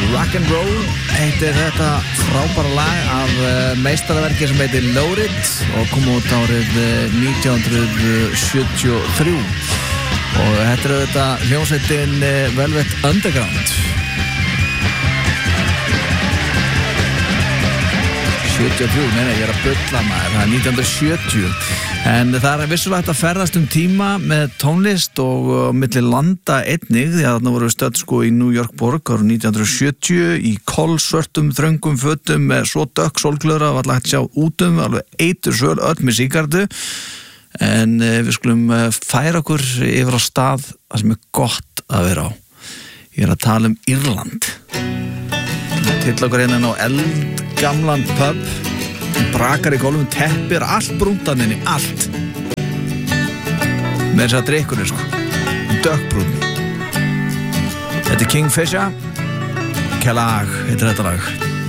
Rock'n'Roll heitir þetta frábæra lag af meistaraverki sem heitir Loaded og kom út árið 1973 og þetta þetta hljómsveitin Velvet Underground 73, nei, ég að bulla maður, það 1970 en það vissulega hægt að ferðast tíma með tónlist og milli landa einnig, því að þarna voru stödd sko í New York borg árið 1970 í kolsvörtum þröngum fötum með svo dökk sólglöðra var alltaf hægt að sjá alveg eitursöl öll með sígardu en við skulum færa okkur yfir á stað það sem gott að vera á ég að tala Írland til okkur hérna á eldgamlan pub brakar í gólfum, teppir, allt brúndaninni, allt með þess að drikkunni sko dökkbrún þetta Kingfisher Kelag heitir þetta lag